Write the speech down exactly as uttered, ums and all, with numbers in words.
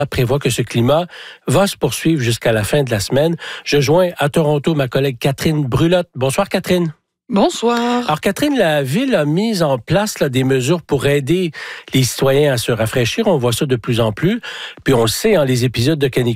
prévoit que ce climat va se poursuivre jusqu'à la fin de la semaine. Je joins à Toronto ma collègue Catherine Brulotte. Bonsoir Catherine. Bonsoir. Alors Catherine, la Ville a mis en place là, des mesures pour aider les citoyens à se rafraîchir. On voit ça de plus en plus. Puis on le sait, hein, les épisodes de canicule